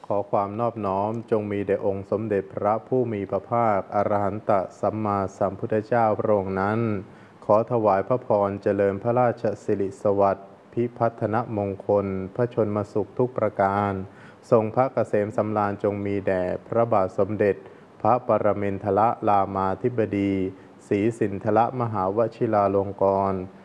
อความนอบน้อมจงมีแด่องค์สมเด็จพระผู้มีพระภาคอรหันตสัมมาสัมพุทธเจ้าพระองค์นั้นขอถวายพระพรเจริญพระราชสิริสวัสดิ์พิพัฒนมงคลพระชนมสุขทุกประการทรงพระเกษมสำราญจงมีแด่พระบาทสมเด็จพระปรมินทรรามาธิบดีศรีสินธรมหาวชิราลงกรณ์